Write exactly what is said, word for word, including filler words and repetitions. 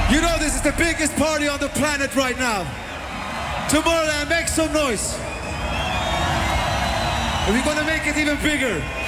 You know this is the biggest party on the planet right now. Tomorrowland, make some noise. And we're gonna make it even bigger.